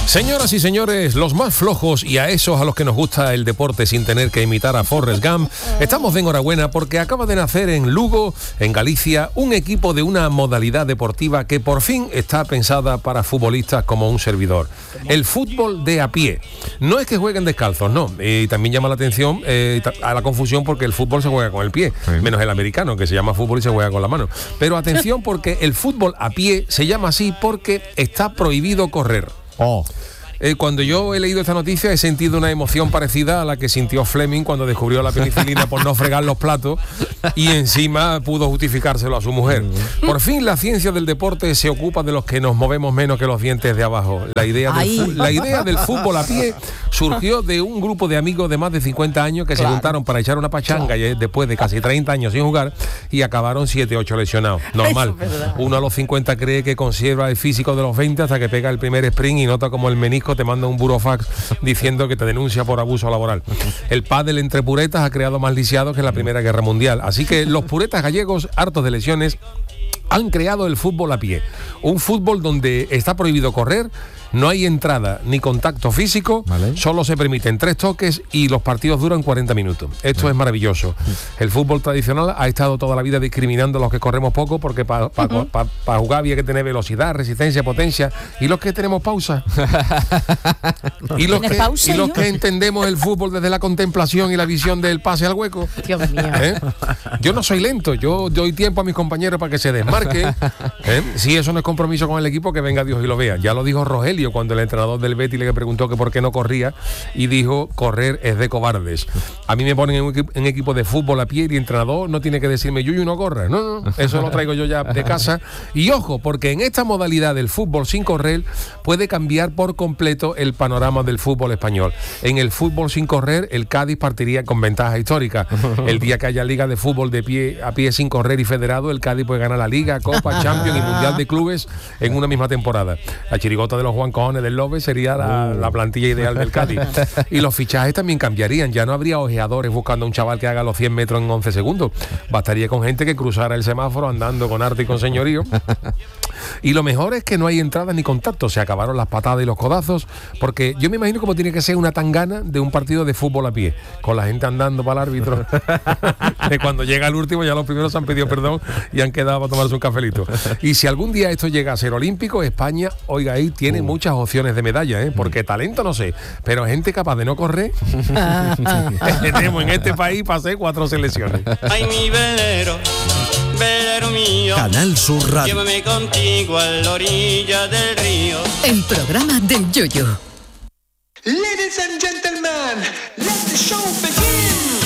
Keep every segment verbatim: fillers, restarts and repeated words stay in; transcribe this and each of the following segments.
Señoras y señores, los más flojos y a esos a los que nos gusta el deporte sin tener que imitar a Forrest Gump, estamos de enhorabuena porque acaba de nacer en Lugo, en Galicia, un equipo de una modalidad deportiva que por fin está pensada para futbolistas como un servidor. El fútbol de a pie. No es que jueguen descalzos, no. Y también llama la atención eh, a la confusión porque el fútbol se juega con el pie, sí. Menos el americano, que se llama fútbol y se juega con la mano. Pero atención porque el fútbol a pie se llama así porque está prohibido correr. Oh. Eh, cuando yo he leído esta noticia he sentido una emoción parecida a la que sintió Fleming cuando descubrió la penicilina por no fregar los platos y encima pudo justificárselo a su mujer. Por fin la ciencia del deporte se ocupa de los que nos movemos menos que los dientes de abajo. La idea del, la idea del fútbol a pie surgió de un grupo de amigos de más de cincuenta años que claro. se juntaron para echar una pachanga y después de casi treinta años sin jugar y acabaron siete ocho lesionados. Normal. Uno a los cincuenta cree que conserva el físico de los veinte hasta que pega el primer sprint y nota como el menisco te manda un burofax diciendo que te denuncia por abuso laboral. El pádel entre puretas ha creado más lisiados que en la Primera Guerra Mundial. Así que los puretas gallegos, hartos de lesiones, han creado el fútbol a pie. Un fútbol donde está prohibido correr, no hay entrada ni contacto físico, ¿vale? Solo se permiten tres toques y los partidos duran cuarenta minutos. Esto ¿vale? Es maravilloso. El fútbol tradicional ha estado toda la vida discriminando a los que corremos poco porque para pa, uh-huh. pa, pa jugar había que tener velocidad, resistencia, potencia. ¿Y los que tenemos pausa? ¿Y los, que, pausa, y los que entendemos el fútbol desde la contemplación y la visión del pase al hueco? Dios mío. ¿Eh? Yo no soy lento, yo doy tiempo a mis compañeros para que se desmarquen. ¿Eh? Si eso no es compromiso con el equipo, que venga Dios y lo vea. Ya lo dijo Rogelio cuando el entrenador del Betis le preguntó que por qué no corría y dijo, correr es de cobardes. A mí me ponen en un equipo, en equipo de fútbol a pie y el entrenador no tiene que decirme, Yuyu, no corra. No, no, eso lo traigo yo ya de casa. Y ojo, porque en esta modalidad del fútbol sin correr puede cambiar por completo el panorama del fútbol español. En el fútbol sin correr, el Cádiz partiría con ventaja histórica. El día que haya liga de fútbol de pie a pie sin correr y federado, el Cádiz puede ganar la Liga, Copa, Champions y Mundial de Clubes en una misma temporada. La chirigota de los Juan Cojones del Lobe sería la, la plantilla ideal del Cádiz. Y los fichajes también cambiarían. Ya no habría ojeadores buscando a un chaval que haga los cien metros en once segundos. Bastaría con gente que cruzara el semáforo andando con arte y con señorío. Y lo mejor es que no hay entradas ni contactos. Se acabaron las patadas y los codazos, porque yo me imagino cómo tiene que ser una tangana de un partido de fútbol a pie, con la gente andando para el árbitro. Que cuando llega el último ya los primeros han pedido perdón y han quedado para tomarse un cafelito. Y si algún día esto llega a ser olímpico, España, oiga, ahí tiene uh. muchas opciones de medalla, ¿eh? Porque talento no sé, pero gente capaz de no correr tenemos en este país para hacer cuatro selecciones. Ay, mi velero, velero mío, Canal Sur Radio. Llévame contigo a la orilla del río. El programa del Yoyo. Ladies and gentlemen, let the show begin.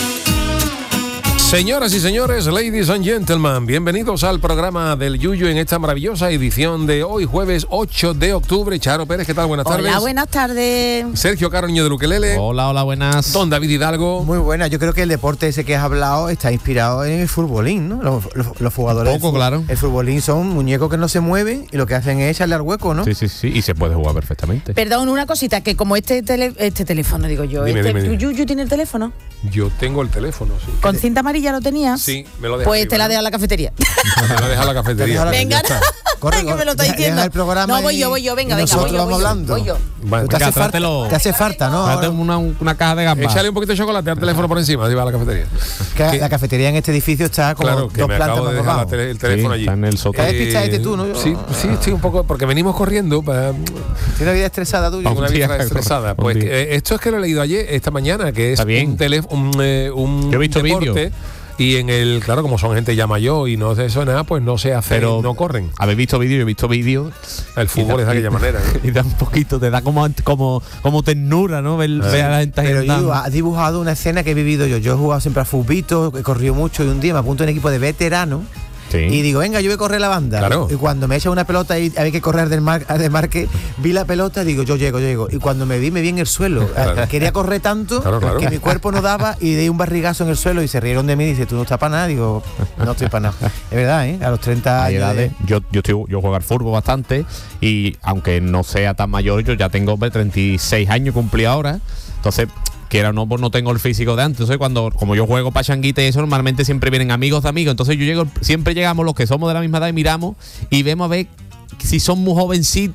Señoras y señores, ladies and gentlemen, bienvenidos al programa del Yuyo en esta maravillosa edición de hoy, jueves ocho de octubre. Charo Pérez, ¿qué tal? Buenas tardes. Hola, buenas tardes. Sergio Caro, niño de Luquelele. Hola, hola, buenas. Don David Hidalgo. Muy buena, yo creo que el deporte ese que has hablado está inspirado en el futbolín, ¿no? Los, los, los jugadores. Un poco, claro. El futbolín son muñecos que no se mueven y lo que hacen es echarle al hueco, ¿no? Sí, sí, sí, y se puede jugar perfectamente. Perdón, una cosita, que como este tele, este teléfono, digo yo, dime, este, dime, dime. ¿Yuyu tiene el teléfono? Yo tengo el teléfono, sí. ¿Con cinta amarilla lo tenías? Sí, me lo deja. Pues arriba, te la ¿no? deja a la cafetería. Me lo deja a la cafetería. Venga, corre, que me lo está diciendo. El programa no, voy yo, voy yo, venga, venga, voy yo, vamos voy yo, hablando. voy yo. Bueno, te, venga, hace falta, te hace falta, ¿no? Date una, una caja de gambas. Échale un poquito de chocolate al teléfono por encima, así va a la cafetería. Que ¿Qué? La cafetería en este edificio está como Claro, que dos me plantas acabo de más dejar abajo. la tele- el teléfono Sí, allí. está en el sótano. ¿Qué despistadete tú, no? Sí, sí, sí, un poco, porque venimos corriendo para Tienes una vida estresada tuya. una Un día, vida estresada. Pues un día. eh, esto es que lo he leído ayer, esta mañana, que es Está bien. un teléfono, un, eh, un Yo he visto deporte. vídeos. Y en el, claro, como son gente ya mayor y no se eso nada, pues no se hace, Pero no corren. Habéis visto vídeos, yo he visto vídeos. El fútbol es de aquella manera, ¿eh? Y da un poquito, te da como, como, como ternura, ¿no? Ver, ver a la gente Pero andando. yo, has dibujado una escena que he vivido yo. Yo he jugado siempre a futbito, he corrido mucho y un día me apunto en un equipo de veteranos. Sí. Y digo, venga, yo voy a correr la banda. Claro. Y cuando me echa una pelota y había que correr del, mar, del marque, vi la pelota, digo, yo llego, yo llego. Y cuando me vi, me vi en el suelo. Claro. Quería correr tanto Claro, claro. que mi cuerpo no daba y di un barrigazo en el suelo y se rieron de mí y dice, tú no estás para nada. Digo, no estoy para nada. Es verdad, ¿eh? A los treinta Hay años. edades. de- Yo, yo, estoy, yo juego al fútbol bastante y aunque no sea tan mayor, yo ya tengo treinta y seis años, cumplí ahora. Entonces, quiera o no, pues no tengo el físico de antes. Entonces, cuando, como yo juego pachanguita y eso, normalmente siempre vienen amigos de amigos. Entonces, yo llego, siempre llegamos los que somos de la misma edad y miramos y vemos a ver si son muy jovencitos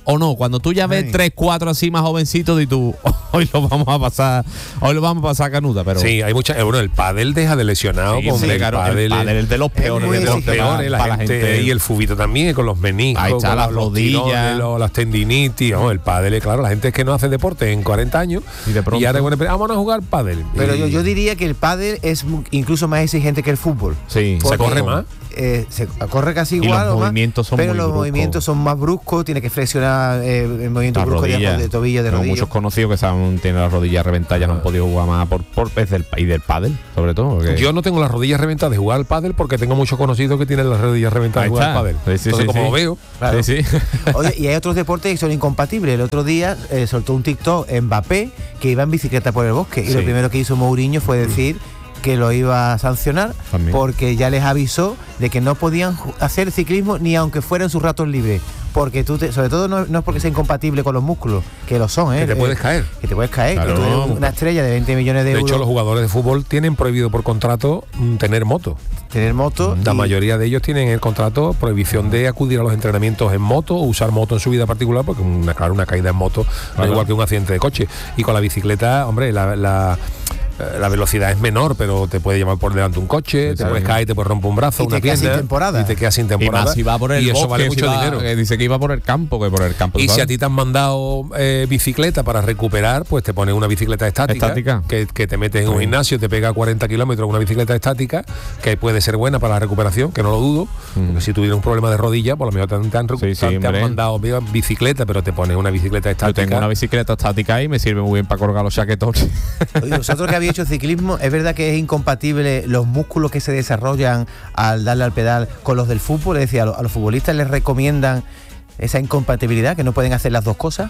o no, cuando tú ya ves Ay. tres, cuatro así más jovencitos y tú, hoy lo vamos a pasar, hoy lo vamos a pasar canuta, pero Sí, hay mucha. eh, Bueno, el pádel deja de lesionado. Sí, con sí, el claro, pádel, el pádel es de los peores, muy de los exigente. peores, la, para gente, y el fubito también, con los meniscos, Ahí está, con las los rodillas. tirones, los- las tendinitis, no, el pádel, es claro, la gente es que no hace deporte en cuarenta años Y de pronto- ya te pone, vamos a jugar pádel. Pero Y yo, yo diría que el pádel es mu- incluso más exigente que el fútbol. sí, se porque- corre más. Eh, se corre casi Y igual los o más, movimientos son pero muy los bruscos. movimientos son más bruscos, tiene que flexionar eh, el movimiento las brusco de, rodillas, de tobillo, de tengo rodillo. muchos conocidos que saben, tienen las rodillas reventadas, ya no han podido jugar más por, por es del, y del pádel, sobre todo. porque- Yo no tengo las rodillas reventadas de jugar al pádel porque tengo muchos conocidos que tienen las rodillas reventadas Ahí de jugar al está. pádel. Sí, sí, Entonces, sí, como sí. lo veo, Claro. Sí, sí. Oye, y hay otros deportes que son incompatibles. El otro día eh, soltó un TikTok Mbappé que iba en bicicleta por el bosque y Sí. lo primero que hizo Mourinho fue decir que lo iba a sancionar También. porque ya les avisó de que no podían ju- hacer ciclismo ni aunque fueran sus ratos libres. Porque tú, te- sobre todo, no, no es porque sea incompatible con los músculos, que lo son, ¿eh? Que te Eh, puedes caer. Que te puedes caer, Claro. que tú eres una estrella de veinte millones de, de euros, hecho, los jugadores de fútbol tienen prohibido por contrato mm, tener moto. tener moto. La y- mayoría de ellos tienen en el contrato prohibición de acudir a los entrenamientos en moto o usar moto en su vida particular, porque una, claro, una caída en moto no Claro. es igual que un accidente de coche. Y con la bicicleta, hombre, la, la, eh, la velocidad es menor, pero te puede llevar por delante un coche, te claro. puedes caer, te puedes romper un brazo, Y te una quedas sin pierna, temporada. y te quedas sin Y temporada. más si va por el y eso bosque, vale si mucho va- dinero. que dice que iba por el campo, que por el campo. Y si ¿sabes? a ti te han mandado eh, bicicleta para recuperar, pues te pones una bicicleta estática, Estática. Que, que te metes en un Sí. gimnasio, te pega cuarenta kilómetros una bicicleta estática, que puede ser buena para la recuperación, que no lo dudo, porque si tuvieras un problema de rodilla, por lo mejor te han, te han, Sí, sí, te han hombre. mandado mira, bicicleta, pero te pones una bicicleta Yo estática. tengo una bicicleta estática y me sirve muy bien para colgar los chaquetones. Oye, vosotros que habéis hecho ciclismo, ¿es verdad que es incompatible los músculos que se desarrollan al darle al pedal con los del fútbol? Es decir, a, lo- a los futbolistas les recomiendan esa incompatibilidad, que no pueden hacer las dos cosas.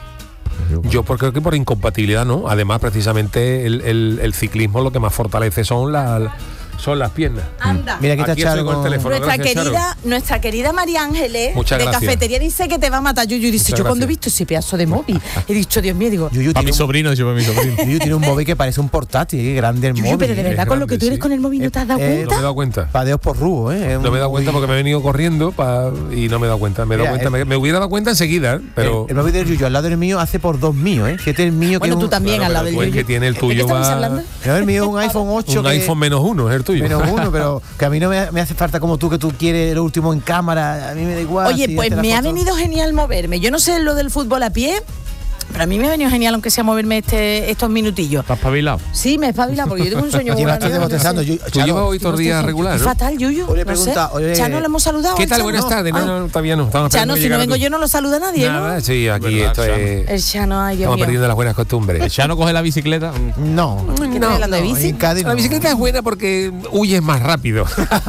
Yo por- creo que por incompatibilidad, ¿no? Además, precisamente el, el- el ciclismo lo que más fortalece son las son las piernas. Anda. Mira, aquí está Aquí estoy Charo con el con- teléfono. Nuestra Gracias, Charo. querida, nuestra querida María Ángeles Muchas de gracias. cafetería dice que te va a matar Yuyu. Y dice, Muchas yo cuando he gracias. visto ese pedazo de móvil, he dicho, Dios mío, digo, Yuyu Para tiene, mi un, sobrino, yo para mi sobrino. Yuyu tiene un móvil que parece un portátil, ¿eh? Grande el Yuyu, móvil. pero de verdad es con lo que grande, tú eres sí. con el móvil no te has dado Eh, No cuenta. me he dado cuenta. Padeos por rubo, ¿eh? Es un No me he dado cuenta móvil- porque me he venido corriendo pa- y no me he dado cuenta. Me, he dado Mira, cuenta. el- me, me hubiera dado cuenta enseguida, ¿eh? pero El, el móvil del Yuyu al lado del mío hace por dos míos, ¿eh? Fíjate el mío Bueno, que tú es un, también Claro, al lado pero del tú el Yuyu. que tiene el ¿De qué tuyo estamos va- hablando? No, el mío es un iPhone ocho. un que- iPhone menos uno es el tuyo. Menos uno, pero que a mí no me, me hace falta como tú, que tú quieres lo último en cámara. A mí me da igual. Oye, si pues hace la me ha foto. venido genial moverme. Yo no sé lo del fútbol a pie, pero a mí me ha venido genial aunque sea moverme este, estos minutillos. ¿Estás espabilado? Sí, me espabila porque yo tengo un sueño muy Llevas grande, tres no sé. bostezando. Yo- Tú Charo, llevas hoy todo el día regular, Es ¿no? fatal, Yuyu. Oye, no pregunta, sé. oye, Chano, le hemos saludado. ¿Qué tal? Chano? Buenas tardes. No, Ay. no, todavía no. Estamos Chano, esperando que si no llegara vengo tú. yo no lo saluda nadie, Nada, ¿no? sí, aquí Verdad, esto Chano. es... El Chano, ay, Dios Estamos mío. perdiendo las buenas costumbres. ¿Ya no coge la bicicleta? Mm. No. ¿Qué estás hablando de bici? en Cádiz La no. bicicleta es buena porque huyes más rápido.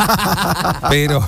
Pero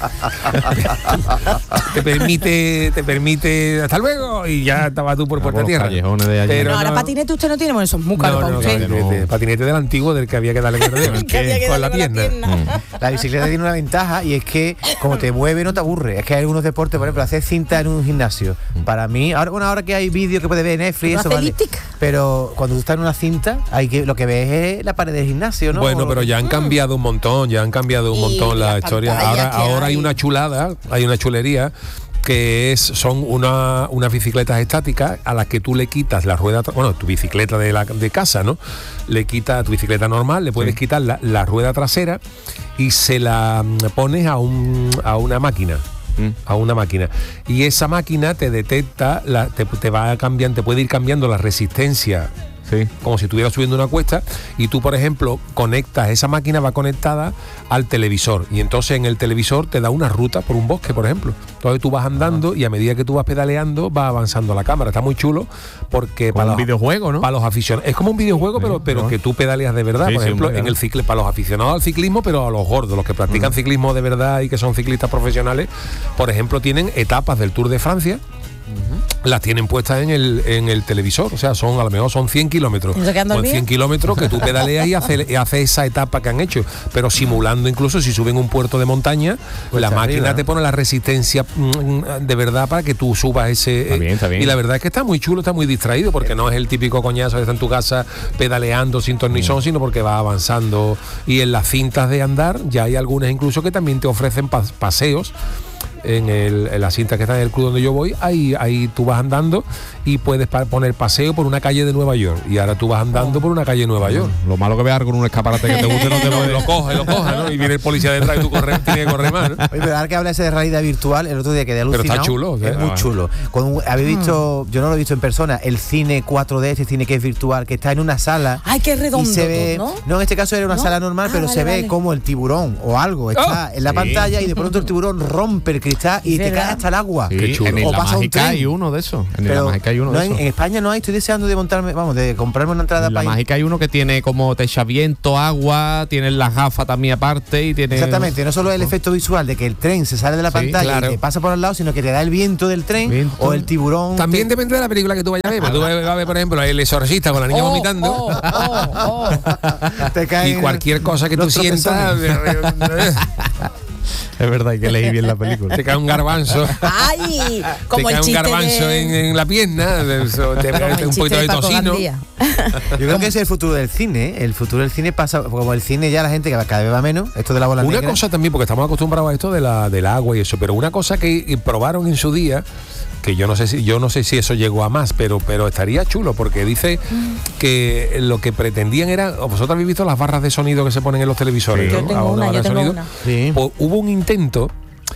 te permite, te permite hasta luego y ya estaba tú por Ah, puerta por los tierra. callejones de allí. Pero No, ahora no- patinete usted no tiene, bueno, eso es muy caro No, para no, usted. patinete, No. patinete del antiguo del que había que darle con Que había que con la darle pierna. Mm. La bicicleta tiene una ventaja y es que como te mueve no te aburre. Es que hay algunos deportes, por ejemplo, hacer cinta en un gimnasio. Para mí, ahora, bueno, ahora que hay vídeos que puedes ver en Netflix, ¿No eso hace vale. elíptica? Pero cuando tú estás en una cinta, hay que lo que ves es la pared del gimnasio, ¿no? Bueno, pero ya han cambiado un montón, ya han cambiado un Y montón la la historia. pantalla Ahora, que ahora hay hay. una chulada, hay una chulería que es son una, unas bicicletas estáticas a las que tú le quitas la rueda, tra- bueno, tu bicicleta de, la, de casa, ¿no? Le quitas tu bicicleta normal, le puedes quitar la, la rueda trasera y se la mm, pones a, un, a una máquina. Mm. A una máquina y esa máquina te detecta la, te, te va a cambiar, te puede ir cambiando la resistencia Sí. como si estuvieras subiendo una cuesta y tú, por ejemplo, conectas, esa máquina va conectada al televisor y entonces en el televisor te da una ruta por un bosque, por ejemplo. Entonces tú vas andando y a medida que tú vas pedaleando va avanzando la cámara. Está muy chulo porque Como un los- videojuego, ¿no? para los aficionados, es como un videojuego, pero, pero ¿no? que tú pedaleas de verdad, Sí, por sí, ejemplo, hombre, en claro. el cicle, para los aficionados al ciclismo, pero a los gordos, los que practican ciclismo de verdad y que son ciclistas profesionales, por ejemplo, tienen etapas del Tour de Francia. Las tienen puestas en el, en el televisor, o sea, son a lo mejor son cien kilómetros. ¿Y eso que han Pues dormido? cien kilómetros que tú pedaleas y haces hace esa etapa que han hecho, pero simulando incluso si suben un puerto de montaña, Pues la arriba, máquina ¿no? te pone la resistencia mm, de verdad para que tú subas ese... Está bien, está bien. Y la verdad es que está muy chulo, está muy distraído, porque no es el típico coñazo de estar en tu casa pedaleando sin ton ni son, sino porque va avanzando. Y en las cintas de andar ya hay algunas incluso que también te ofrecen pas- paseos en, el, en la cinta que está en el club donde yo voy, ahí, ahí tú vas andando y puedes pa- poner paseo por una calle de Nueva York. Y ahora tú vas andando por una calle de Nueva York. Lo malo que veas con un escaparate que te guste no te lo Lo coja, lo coja, ¿no? Y viene el policía detrás y tú corres, tienes que correr más, ¿no? Oye, pero ahora que hablas de realidad virtual, el otro día quedé Pero alucinado. está chulo, Es ¿eh? muy Ah. chulo. Cuando habéis visto, yo no lo he visto en persona, el cine cuatro D, este cine que es virtual, que está en una sala. Ay, qué redondo y se ve, todo, ¿no? en este caso era una ¿No? sala normal, Ah, pero vale, se ve vale. como el tiburón o algo está en la Sí. pantalla y de pronto el tiburón rompe el cristal y Es te verdad. cae hasta el agua. Sí, Qué chulo. en O Isla pasa un Mágica tren. hay uno de esos. En Isla Pero Mágica hay uno no, de en, esos. en España no hay, estoy deseando de montarme, vamos, de comprarme una entrada En la para ir. Mágica hay uno que tiene como techaviento, agua, tiene las gafas también aparte y tiene... Exactamente, no solo el efecto visual de que el tren se sale de la Sí, pantalla claro. y te pasa por al lado, sino que te da el viento del tren Viento. o el tiburón. También te- depende de la película que tú vayas a ver. Porque tú vas a ver, por ejemplo, El Exorcista con la niña Oh, vomitando. oh, oh, oh. te Y caen cualquier cosa que tú los sientas, tropezones. Es verdad, hay que leer bien la película. te cae un garbanzo. Ay, como te cae el un chiste garbanzo de... en, en la pierna, eso, te como el un chiste poquito de Paco tocino. Gandía. Yo creo que ese es el futuro del cine. ¿eh? El futuro del cine pasa, como el cine ya la gente que cada vez va menos, esto de la bola Una negra. cosa también, porque estamos acostumbrados a esto de la, del agua y eso, pero una cosa que probaron en su día, que yo no sé si yo no sé si eso llegó a más, pero pero estaría chulo, porque dice que lo que pretendían era, vosotros habéis visto las barras de sonido que se ponen en los televisores, Sí. ¿no? Yo tengo Ahora una, barra yo de tengo sonido. una. Sí. Pues hubo un intento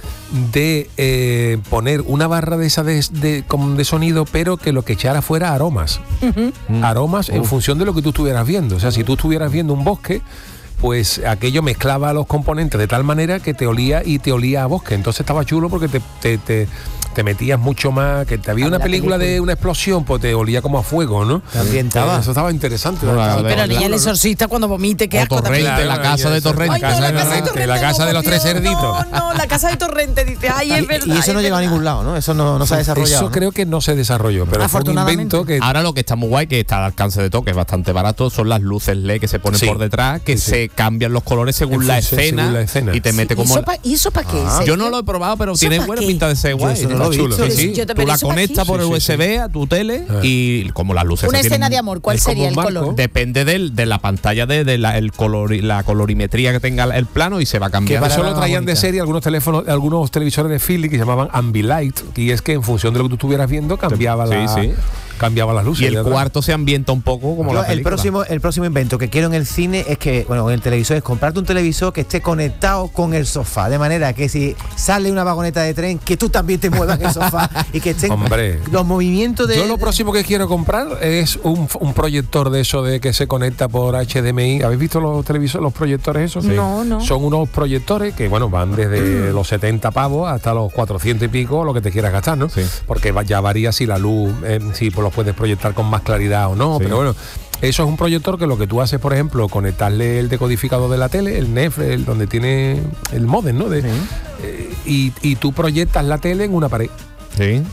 de eh, poner una barra de esa de, de, como de sonido, pero que lo que echara fuera aromas. Aromas en función de lo que tú estuvieras viendo. O sea, si tú estuvieras viendo un bosque, pues aquello mezclaba los componentes de tal manera que te olía y te olía a bosque. Entonces estaba chulo porque te, te, te, te metías mucho más. Que te había A una la película, película. de una explosión, pues te olía como a fuego, ¿no? Te ambientaba. Eso estaba interesante. Bueno, Estaba- la- Pero la- niña el exorcista cuando vomite, qué O asco Torrente, también. la casa de Torrente. Ay, no, casa la de casa de Torrente, Torrente, la casa no, de los por tres Dios, cerditos. No, no, la casa de Torrente, dice, ay, es Y, verdad. y eso no es llegó a verdad. ningún lado, ¿no? Eso no, no se ha desarrollado. Eso ¿no? creo que no se desarrolló, pero fue un Afortunadamente. invento que Ahora lo que está muy guay, que está al alcance de todo, que es bastante barato, son las luces L E D que se ponen Sí. por detrás, que Sí, sí. se cambian los colores según, En la, función- escena, según la escena. y te mete ¿Y como... eso pa- ¿Y eso para qué? Ah. ¿En Yo serio? no lo he probado, pero ¿Eso tiene pa' buena qué? pinta de ser guay. eso no lo he Está visto. chulo. Sí, Sí, yo te- Tú pero la eso pa' conectas aquí. por el Sí, sí, U S B a tu tele Ah. y como las luces Una esas escena tienen- de amor, ¿cuál es como sería el un barco. color? Depende del, de la pantalla, de, de la, el color, la colorimetría que tenga el plano y se va Que cambiando. para Eso la lo más traían de bonita. serie algunos teléfonos, algunos televisores de Philips que se llamaban Ambilight, y es que en función de lo que tú estuvieras viendo cambiaba Sí, la sí. cambiaba las luces. Y el de atrás. cuarto se ambienta un poco como Yo, la el película. próximo el próximo invento que quiero en el cine es que, bueno, en el televisor es comprarte un televisor que esté conectado con el sofá, de manera que si sale una vagoneta de tren, que tú también te muevas en el sofá y que estén Hombre. los movimientos de... Yo lo próximo que quiero comprar es un, un proyector de eso de que se conecta por H D M I. ¿Habéis visto los televisores, los proyectores esos? No, no. Son unos proyectores que, bueno, van desde los setenta pavos hasta los cuatrocientos y pico, lo que te quieras gastar, ¿no? Sí. Porque va- ya varía si la luz, eh, si pues, los puedes proyectar con más claridad o no, Sí. pero bueno. Eso es un proyector que lo que tú haces, por ejemplo, conectarle el decodificador de la tele, el N E F, el, donde tiene el módem, ¿no? De, eh, y, y tú proyectas la tele en una pared. Sí.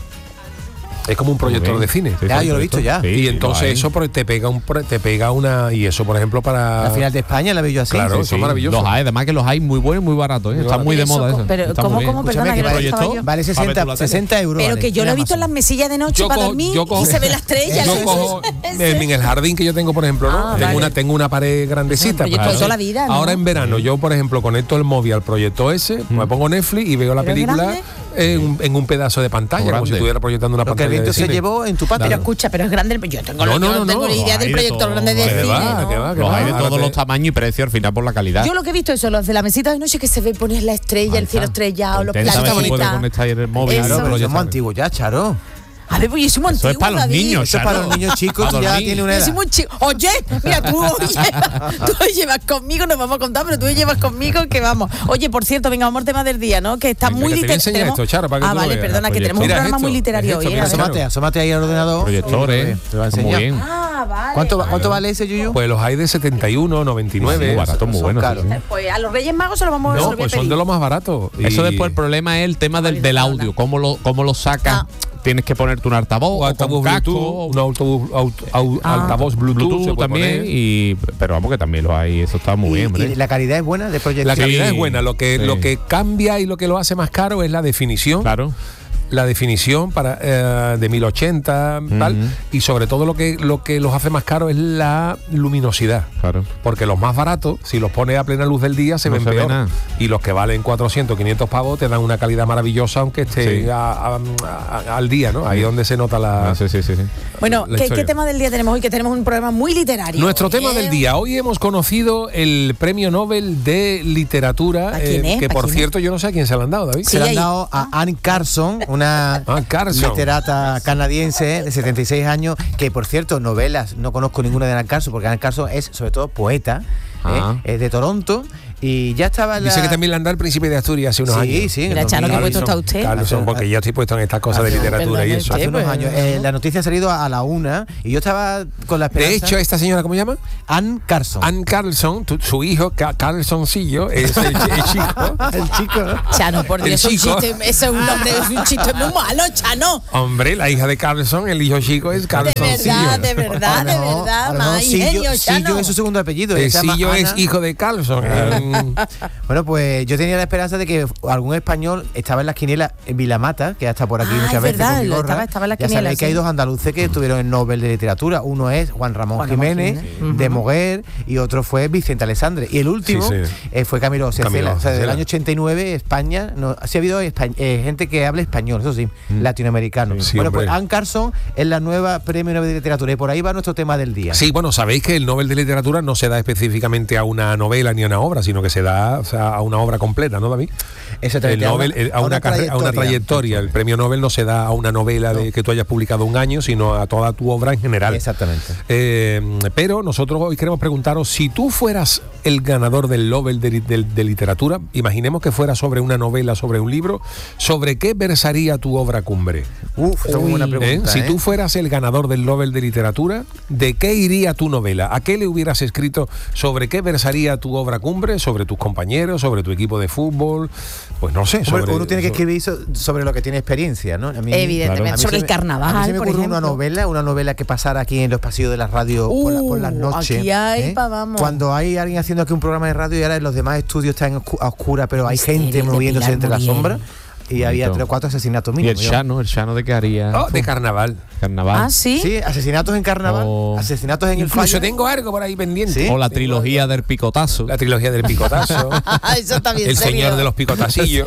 Es como un proyector Muy de bien. cine. Sí, Ya, sí, yo lo he visto ya. sí, Y sí, entonces lo hay. eso pro- te pega un pro- te pega una y eso por ejemplo para La final de España la veo yo así. Claro, Sí, eso sí. es maravilloso. Los hay, además que los hay muy buenos y muy baratos. ¿eh? Muy Está barato. muy de Pero eso moda co- eso. pero Está ¿cómo- muy bien. cómo? Perdona, Escúchame, que que no estaba vale, yo. vale A ver, sesenta, tú la tienes. sesenta euros. Pero vale, que yo lo he visto en las Amazon. mesillas de noche Yo para cojo- dormir yo cojo- y se ve la estrella. yo ¿sí? cojo Ese. en, en el jardín que yo tengo, por ejemplo, ¿no? Ah, tengo vale. una tengo una pared grandecita. Un proyecto pues, de toda la vida, ¿no? Ahora en verano yo, por ejemplo, conecto el móvil al proyecto ese, me pongo Netflix y veo la ¿Pero es película grande? en, un- en un pedazo de pantalla, como Grande. si estuviera proyectando una Lo que pantalla el viento de se cine. llevó en tu patio. Pero escucha, pero es grande. Yo tengo, No, yo no, no no, tengo no. ni idea Hay del de proyector todo. grande de Que cine. va, ¿no? que va, que Los va. hay de Ahora todos te- los tamaños y precios al final por la calidad. Yo lo que he visto eso, los de la mesita de noche que se ve poner la estrella, el cielo estrellado, los Intenta ver si puedes planetas. conectar ahí en el móvil. Eso. Claro, pero ya somos sabes. antiguos ya, Charo. A ver, pues yo soy muy Eso es antiguo, para los David. niños, Eso es para Charo. los niños chicos, A tú ya dormir. tienes una Yo edad. soy muy chico. Oye, mira, tú, llevas- tú llevas conmigo, nos vamos a contar, pero tú llevas conmigo que vamos. Oye, por cierto, venga, amor, tema del día, ¿no? Que está Venga, muy que te voy a enseñar literario. esto, Charo, para que Ah, tú lo vale, veas. perdona, que tenemos un Mira, es programa esto, muy literario es esto, hoy. mira, ¿eh? Charo. Asómate, asómate ahí al ordenador. Proyectores. Te va a Está muy enseñar. bien. Ah, vale. ¿Cuánto, va- ¿Cuánto vale ese, Yuyu? Pues los hay de setenta y uno, noventa y nueve. Muy barato, muy son bueno. sí, caros. sí. Pues a los Reyes Magos se lo vamos a No, se lo voy a pues son pedir. de los más baratos. Eso Y- después el problema es el tema del, Vale, del perdona. audio, cómo lo, cómo lo sacas. Ah. Tienes que ponerte un altavoz, o o altavoz con casco, Bluetooth, un autobús, aut- au- Ah. altavoz Bluetooth, Bluetooth se puede también, poner. y, pero vamos que también lo hay, eso está muy Y- bien, hombre. y la calidad es buena de proyección. La calidad Sí, es buena, lo que, sí. lo que cambia y lo que lo hace más caro es la definición. Claro. la definición para eh, de mil ochenta, tal, Ujú. y sobre todo lo que lo que los hace más caros es la luminosidad. Claro. Porque los más baratos, si los pones a plena luz del día, se No ven se ve peor. nada. Y los que valen cuatrocientos, quinientos pavos te dan una calidad maravillosa, aunque esté Sí. a- a- a- al día, ¿no? Ahí donde se nota la... Ah, sí, sí, sí, sí. Bueno, la ¿qué, historia. ¿qué tema del día tenemos hoy? Que tenemos un programa muy literario. Nuestro hoy, tema ¿eh? del día. Hoy hemos conocido el Premio Nobel de Literatura, ¿A quién es? que ¿A por quién es? cierto yo no sé a quién se lo han dado, David. Sí, Se le han ahí. dado a Anne Carson, una Anne Carson. literata canadiense de setenta y seis años, que por cierto, novelas, no conozco ninguna de Anne Carson, porque Anne Carson es sobre todo poeta, Ah. ¿eh? Es de Toronto, y ya estaba en la... Dice que también le han dado el Príncipe de Asturias hace unos Sí, años. sí, en Mira, el Chano, dos mil. ¿qué puesto está usted? Carlson, porque yo estoy puesto en estas cosas de Hace- literatura y perdón, eso. Sí, Hace unos pues, años. Eh, la noticia ha salido a la una y yo estaba con la De esperanza... hecho, esta señora, ¿cómo se llama? Anne Carson. Anne Carlson, tu- su hijo, Ca- Carlsoncillo, es el, el chico. el chico, ¿no? Chano, por El Dios, un chico. chiste, ese es un nombre, es un chiste muy malo, Chano. Hombre, la hija de Carlson, el hijo chico es De Carlsoncillo. verdad, de verdad, de A lo mejor- verdad, a lo mejor más Sillo- ingenio, Sillo Chano. es su segundo apellido. El se llama Sillo es Ana. hijo de Carlson. Eh, Bueno, pues yo tenía la esperanza de que algún español estaba en las quinielas en Vilamata, que ya está por aquí Ah, muchas es veces. verdad, con Vigorra. estaba- estaba en las ya quinielas, sabéis que hay sí. dos andaluces que estuvieron en Nobel de Literatura. Uno es Juan Ramón Juan Ramón Jiménez, Jiménez. de Moguer, y otro fue Vicente Alessandre. Y el último Sí, sí. eh, fue Camilo Cecela. Camilo O sea, desde el Cecela. año ochenta y nueve, España, no, sí ha habido espa- eh, gente que habla español, eso sí, latinoamericano. Sí, bueno, hombre. pues Anne Carson es la nueva Premio Nobel de Literatura, y por ahí va nuestro tema del día. Sí, bueno, sabéis que el Nobel de Literatura no se da específicamente a una novela ni a una obra, sino que se da, o sea, a una obra completa, ¿no, David? El Exactamente, a una- Nobel, el- a, a una una carre- a una trayectoria. El premio Nobel no se da a una novela de que tú hayas publicado un año, sino a toda tu obra en general. Exactamente. Eh, pero nosotros hoy queremos preguntaros, si tú fueras el ganador del Nobel de, li- de- de Literatura, imaginemos que fuera sobre una novela, sobre un libro, ¿sobre qué versaría tu obra cumbre? Uf, esa es una buena ¿Eh? pregunta. Si ¿eh? tú fueras el ganador del Nobel de Literatura, ¿de qué iría tu novela? ¿A qué le hubieras escrito? ¿Sobre qué versaría tu obra cumbre? ¿Sobre tus compañeros? ¿Sobre tu equipo de fútbol? Pues no sé. Hombre, sobre- uno tiene que sobre- escribir so- sobre lo que tiene experiencia, ¿no? A mí- Evidentemente, a mí sobre se el me- carnaval, A mí se me por ocurre una ejemplo. novela, una novela que pasara aquí en los pasillos de la radio por, la- por las Uh, noches. aquí hay ¿eh? pa' vamos. Cuando hay alguien haciendo aquí un programa de radio y ahora en los demás estudios están oscu- a oscuras, pero hay Misterio gente de moviéndose Pilar entre las Muriel. sombras. Y había Bonito. tres o cuatro asesinatos Y el mínimos. Yo- Chano, el Chano de qué haría. Oh, de carnaval. Carnaval. Ah, sí. Sí, asesinatos en carnaval, O- asesinatos en el Incluso fallo. tengo algo por ahí pendiente. Sí. O la Tengo trilogía algo. del picotazo. La trilogía del picotazo. Eso está bien El serio. señor de los picotacillos.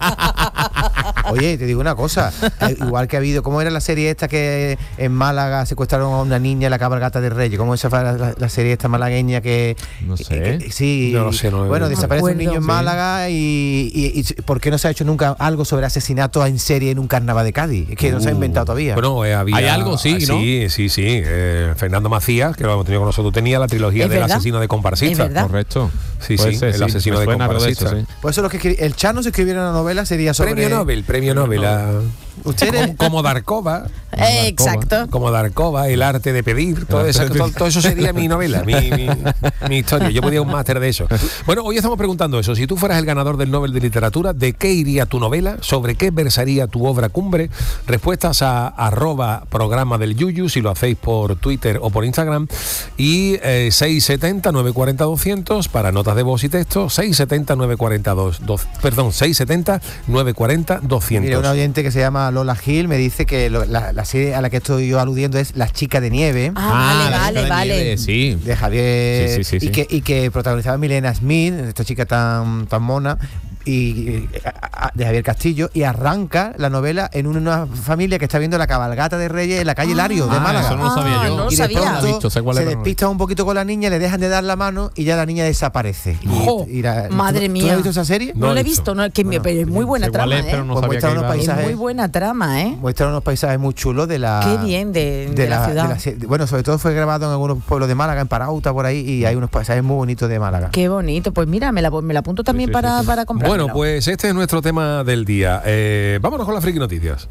Oye, te digo una cosa, eh, igual que ha habido, ¿cómo era la serie esta que en Málaga secuestraron a una niña en la cabalgata de Reyes? ¿Cómo esa fue la, la- la serie esta malagueña que... No sé. que- que- sí, No lo sé, no- bueno, no desaparece un acuerdo. niño en Sí. Málaga y, y- y ¿por qué no se ha hecho nunca algo sobre asesinatos en serie en un carnaval de Cádiz? Es que no se ha Uh. inventado todavía. Bueno, eh, había, Hay algo, sí, ¿no? Sí, sí, sí. Eh, Fernando Macías, que lo hemos tenido con nosotros, tenía la trilogía ¿Es del verdad? asesino de ¿Es comparsista. verdad? Correcto. Sí, Puede sí, ser, el asesino Me de suena algo comparsista. eso, sí. Por eso los que escri- el Chano se escribiera una novela sería sobre... Premio Nobel, premio Nobel. a- Ustedes... como, como Darkova, Eh, exacto. como Darkova, el arte de pedir, todo, arte esa- de todo, pedir. todo eso sería mi novela, mi, mi- mi historia. Yo podía un máster de eso. Bueno, hoy estamos preguntando eso. Si tú fueras el ganador del Nobel de Literatura, ¿de qué iría tu novela? ¿Sobre qué versaría tu obra cumbre? Respuestas a arroba programa del Yuyu, si lo hacéis por Twitter o por Instagram. Y eh, seis setenta, nueve cuarenta, doscientos para notas de voz y texto. seis setenta, nueve cuarenta, dos, dos, perdón, seis setenta, nueve cuarenta, doscientos. Mira, un oyente que se llama Lola Gil me dice que lo- la, la serie a la que estoy yo aludiendo es Las chicas de nieve. Ah, la vale, chica vale, de vale. nieve, sí. De Javier Sí, sí, sí, y, sí. Que, y que protagonizaba Milena Smith, esta chica tan, tan mona, y, y- a- a- de Javier Castillo, y arranca la novela en una familia que está viendo la cabalgata de Reyes en la calle Lario de Ah, Málaga. eso no lo sabía Ah, yo. no lo y de sabía. pronto Lo he visto, sé cuál se era. despista un poquito con la niña, le dejan de dar la mano y ya la niña desaparece. Y- ¡Jo! y la- Madre ¿tú- ¿Tú mía. has visto esa serie? No, No la he he visto. visto, no, que me- pero es muy buena Sé cuál trama, es, pero ¿eh? no Pues sabía muestra que unos iba- Es paisajes. muy buena trama, ¿eh? Muestra unos paisajes muy chulos de la... Qué bien, de, de la ciudad. se- bueno, sobre todo fue grabado en algunos pueblos de Málaga, en Parauta, por ahí, y hay unos paisajes muy bonitos de Málaga. Qué bonito. Pues mira, me la, me la apunto también sí, para, sí, sí. para comprar. Bueno, pues este es nuestro tema del día. Eh, vámonos con las friki noticias.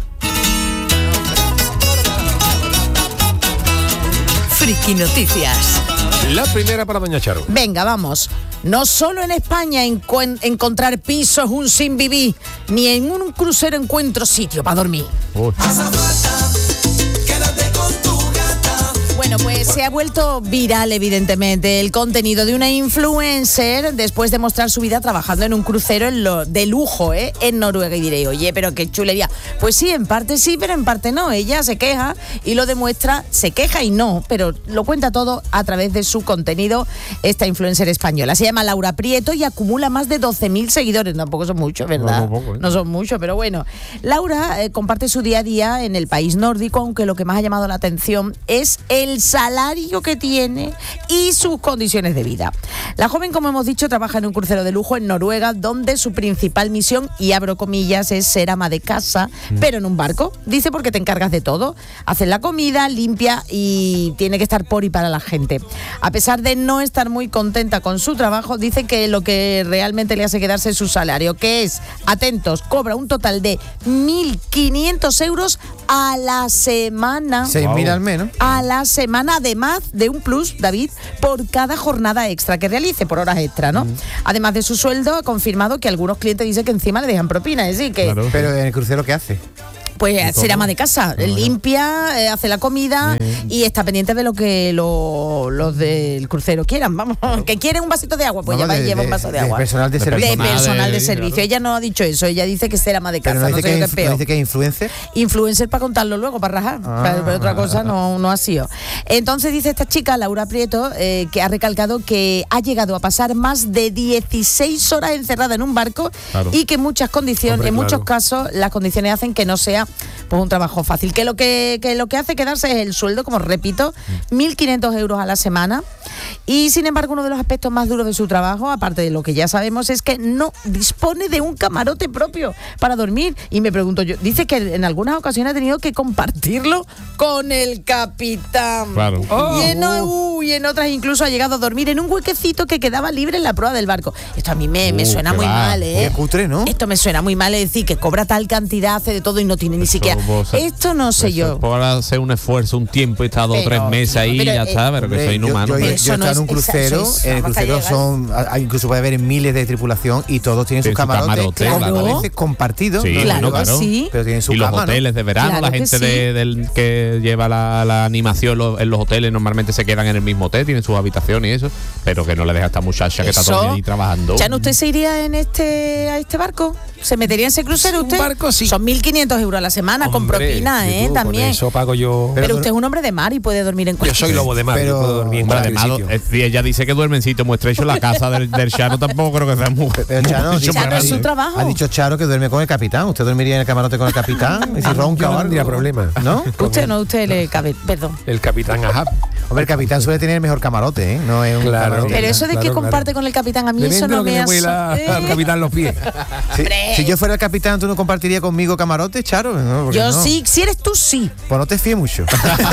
Friki Noticias. La primera para Doña Charo. Venga, vamos. No solo en España encuen- encontrar piso es un sin vivir, ni en un crucero encuentro sitio para dormir. Uy. Bueno, pues se ha vuelto viral, evidentemente, el contenido de una influencer después de mostrar su vida trabajando en un crucero en lo, de lujo, ¿eh? En Noruega. Y diréis, oye, pero qué chulería. Pues sí, en parte sí, pero en parte no. Ella se queja y lo demuestra, se queja y no, pero lo cuenta todo a través de su contenido, esta influencer española. Se llama Laura Prieto y acumula más de doce mil seguidores. Tampoco son muchos, ¿verdad? No, no, poco, ¿eh? No son muchos, pero bueno. Laura eh, comparte su día a día en el país nórdico, aunque lo que más ha llamado la atención es el salario que tiene y sus condiciones de vida. La joven, como hemos dicho, trabaja en un crucero de lujo en Noruega, donde su principal misión, y abro comillas, es ser ama de casa, mm. pero en un barco. Dice, porque te encargas de todo. Haces la comida, limpia y tiene que estar por y para la gente. A pesar de no estar muy contenta con su trabajo, dice que lo que realmente le hace quedarse es su salario, que es, atentos, cobra un total de mil quinientos euros a la semana. seis mil al menos. A la semana, además de un plus, David, por cada jornada extra que realice, por horas extra, ¿no? Mm. Además de su sueldo, ha confirmado que algunos clientes dicen que encima le dejan propina, es decir, que... Claro. Pero en el crucero, ¿qué hace? Pues ser ama de casa, no, limpia, eh, hace la comida eh. y está pendiente de lo que lo, los del crucero quieran. Vamos, que quieren un vasito de agua, pues ya va y lleva un vaso de, de agua. Personal de, de servicio. De personal de, de servicio. Claro. Ella no ha dicho eso, ella dice que ser ama de casa. Pero no, no dice, sé que qué es es peor. ¿No dice que es influencer? Influencer para contarlo luego, para rajar. Ah, pero, pero otra cosa no, no ha sido. Entonces dice esta chica, Laura Prieto, eh, que ha recalcado que ha llegado a pasar más de dieciséis horas encerrada en un barco, claro. y que en muchas condiciones, Hombre, en claro. muchos casos, las condiciones hacen que no sea pues un trabajo fácil, que lo que, que lo que hace quedarse es el sueldo, como repito, mil quinientos euros a la semana. Y sin embargo, uno de los aspectos más duros de su trabajo, aparte de lo que ya sabemos, es que no dispone de un camarote propio para dormir. Y me pregunto yo, dice que en algunas ocasiones ha tenido que compartirlo con el capitán. Claro. Oh. Y, en, uh, y en otras incluso ha llegado a dormir en un huequecito que quedaba libre en la proa del barco. Esto a mí me, uh, me suena muy va. mal, ¿eh? Qué cutre, ¿no? Esto me suena muy mal, es decir, que cobra tal cantidad, hace de todo y no tiene ni siquiera... Esto no sé yo. Para hacer un esfuerzo, un tiempo, y estar dos o tres meses ahí y ya eh, está, pero que soy inhumano. Yo, yo, yo, yo no he estado en un crucero, es, en el crucero son, incluso puede haber miles de tripulación y todos tienen sus camarotes, camarote, claro. a veces compartidos, sí, ¿no? Claro, claro. sí. Pero tienen su y cama, los hoteles ¿no? de verano, claro la gente que sí. de, del, que lleva la, la animación los, en los hoteles normalmente se quedan en el mismo hotel, tienen sus habitaciones y eso, pero que no le deja a esta muchacha que eso. está todo el día ahí trabajando. ¿Ya no usted se iría en este a este barco? ¿Se metería en ese crucero usted? Un barco sí. Son mil quinientos euros a la semana. Hombre, con propina, ¿eh? Tú, también. Eso pago yo. Pero, pero usted es un hombre de mar y puede dormir en cualquier Yo soy lobo de mar, pero, yo puedo dormir en cualquier malo, sitio. Es decir, ella dice que duerme en sitio muy estrecho. La casa del, del Chano tampoco creo que sea muy... Pero Chano, dice, Chano es su trabajo. Ha dicho Charo que duerme con el capitán. ¿Usted dormiría en el camarote con el capitán? Y si ronca no tendría problema. ¿No? Usted no, usted le cabe, perdón. El capitán Ahab. Hombre, el capitán suele tener el mejor camarote, ¿eh? No es un Claro. camarote. Pero eso de Claro, que claro. comparte con el capitán, a mí Depende eso no lo que me me hace... vuela Eh. al capitán los pies. Si, si yo fuera el capitán, ¿tú no compartirías conmigo camarote, Charo? No, Yo no. sí, si eres tú, sí. Pues no te fíes mucho.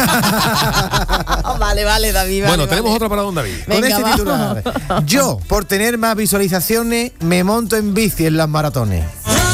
Vale, vale, David. Bueno, vale, tenemos vale. otra para don David. Venga, Con este va. titular. Yo, por tener más visualizaciones, me monto en bici en las maratones.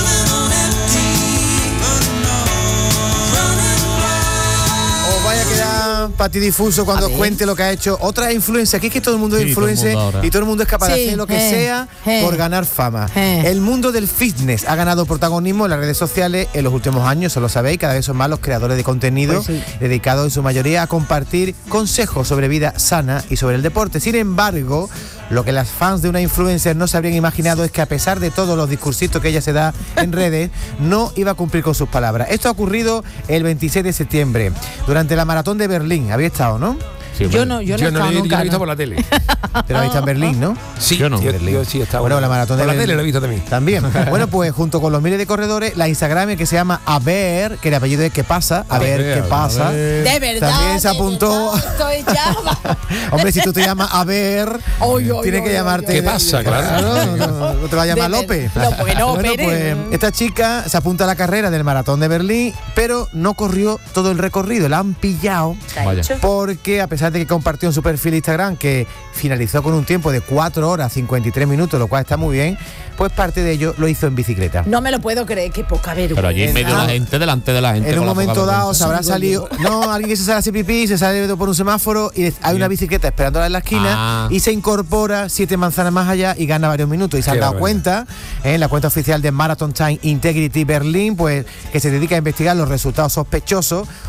Os vaya a quedar patidifuso cuando os cuente lo que ha hecho otra influencia. Aquí es que todo el mundo es Sí, todo el influencer mundo ahora. y todo el mundo es capaz de Sí, hacer lo que eh, sea eh. por ganar fama. Eh. El mundo del fitness ha ganado protagonismo en las redes sociales en los últimos años, eso lo sabéis, cada vez son más los creadores de contenido Pues sí. dedicados en su mayoría a compartir consejos sobre vida sana y sobre el deporte. Sin embargo, lo que las fans de una influencer no se habrían imaginado es que a pesar de todos los discursitos que ella se da en redes, no iba a cumplir con sus palabras. Esto ha ocurrido el veintiséis de septiembre, durante la maratón de Berlín. Había estado, ¿no? Sí, Yo hombre. no, yo no, Yo he no estado lo he- yo nunca, lo he visto ¿no? por la tele. Te lo has visto en Berlín, ¿no? Sí, Yo no. Yo, yo sí estaba. Bueno, la maratón de por la Berlín. tele lo he visto también. También. Bueno, pues junto con los miles de corredores, la Instagramer que se llama A ver, que el apellido es ¿Qué pasa? A, A ver, ver, qué a pasa. ver. De verdad. También se de apuntó. verdad, estoy ya- Hombre, si tú te llamas A ver, Oy, oy, tienes oy, que oy, llamarte. ¿Qué pasa? Claro. No, no, no te va a llamar De ver- López. No, bueno, pues espere. esta chica se apunta a la carrera del maratón de Berlín, pero no corrió todo el recorrido. La han pillado ¿Qué ha Vaya. hecho? porque, a pesar de que compartió en su perfil de Instagram que finalizó con un tiempo de cuatro horas cincuenta y tres minutos, lo cual está muy bien, pues parte de ello lo hizo en bicicleta. No me lo puedo creer, qué poca vergüenza. Pero allí en medio de Ah. la gente, delante de la gente. En un con la momento poca dado vergüenza. se habrá Digo salido. No, alguien que se sale a hacer pipí, se sale por un semáforo y hay una bicicleta esperándola en la esquina Ah. y se incorpora siete manzanas más allá y gana varios minutos. Y se han Qué dado barbaridad. cuenta en la cuenta oficial de Marathon Time Integrity Berlin, pues que se dedica a investigar los resultados sospechosos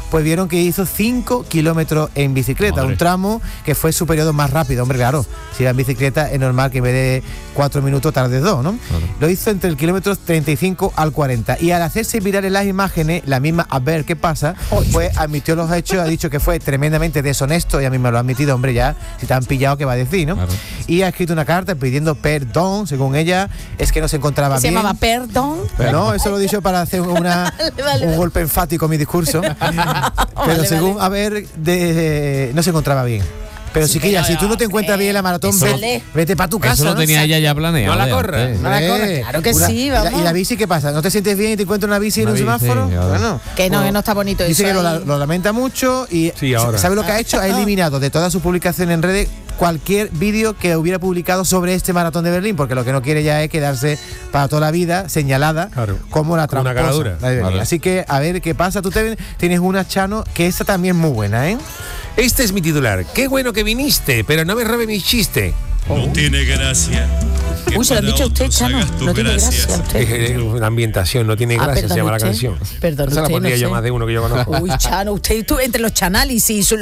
pues vieron que hizo cinco kilómetros en bicicleta, Madre. un tramo que fue su periodo más rápido. Hombre, claro, si va en bicicleta es normal que en vez de cuatro minutos tarde dos, ¿no? Claro. Lo hizo entre el kilómetro treinta y cinco al cuarenta. Y al hacerse virales las imágenes, la misma a ver qué pasa, pues admitió los hechos, ha dicho que fue tremendamente deshonesto, y a mí me lo ha admitido, hombre, ya, si te han pillado, ¿qué va a decir, no? Claro. Y ha escrito una carta pidiendo perdón, según ella, es que no se encontraba Se bien. llamaba Perdón. No, eso lo he dicho para hacer una, Vale, vale, un vale. golpe enfático a mi discurso. Pero Vale, según, vale. a ver, de, no se encontraba bien. Pero chiquilla, si tú no te encuentras bien en la maratón, Eso- vete, vete para tu casa. Eso lo ¿no? tenía ella ya planeado. No la de corras. antes. No la corras, Eh, claro que una- sí, ¿y la- vamos. ¿Y la bici qué pasa? ¿No te sientes bien y te encuentras una bici en Una un bici, semáforo? claro. Bueno, Que no, pues, que no está bonito dice eso que lo, ahí. lo lamenta mucho y Sí, ahora. ¿sabe lo que ha hecho? Ha eliminado de todas sus publicaciones en redes cualquier vídeo que hubiera publicado sobre este maratón de Berlín, porque lo que no quiere ya es quedarse para toda la vida señalada Claro. como la Con una tramposa caradura. de Berlín. Claro. Así que a ver qué pasa. Tú te- tienes una, Chano, que esa también es muy buena, ¿eh? Este es mi titular. Qué bueno que viniste, pero no me robe mi chiste. No tiene gracia. que Uy, se lo han para dicho a usted, otros Chano. hagas tus No tiene gracia gracias. a usted. Eh, eh, La ambientación no tiene Ah, gracia, se perdone llama la usted. canción. Perdone Esa la usted, pondría no yo sé. más de uno que yo conozco. Uy, Chano, usted tú entre los chanálisis,